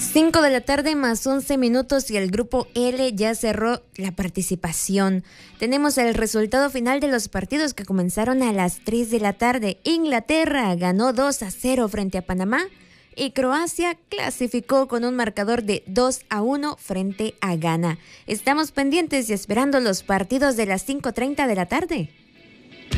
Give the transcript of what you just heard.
5 de la tarde más 11 minutos y el grupo L ya cerró la participación. Tenemos el resultado final de los partidos que comenzaron a las 3 de la tarde. Inglaterra ganó 2-0 frente a Panamá y Croacia clasificó con un marcador de 2-1 frente a Ghana. Estamos pendientes y esperando los partidos de las 5:30 de la tarde.